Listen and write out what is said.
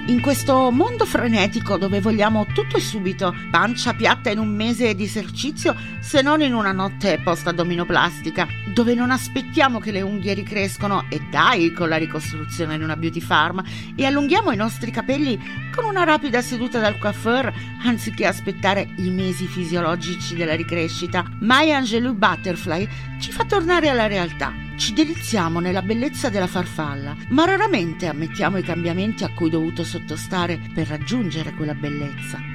In questo mondo frenetico dove vogliamo tutto e subito, pancia piatta in un mese di esercizio se non in una notte post-addominoplastica, dove non aspettiamo che le unghie ricrescono e dai con la ricostruzione in una beauty farm e allunghiamo i nostri capelli con una rapida seduta dal coiffeur anziché aspettare i mesi fisiologici della ricrescita, Maya Angelou Butterfly ci fa tornare alla realtà. Ci deliziamo nella bellezza della farfalla, ma raramente ammettiamo i cambiamenti a cui dovuto sottostare per raggiungere quella bellezza.